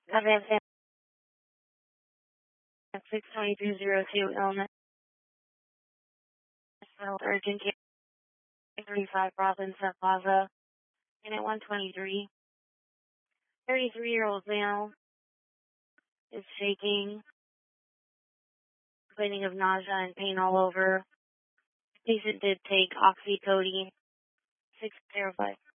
Event 62202 illness. Urgent care 35 Robinson Plaza. Unit 123. 33-year-old male is shaking, complaining of nausea and pain all over. Patient did take oxycodone 605.